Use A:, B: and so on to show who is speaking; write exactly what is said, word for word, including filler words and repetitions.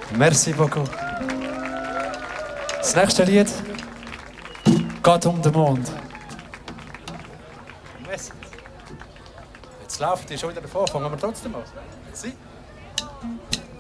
A: Merci beaucoup. Das nächste Lied geht um den Mond. Merci. Jetzt läuft die schon wieder davor, fangen wir trotzdem an. Merci.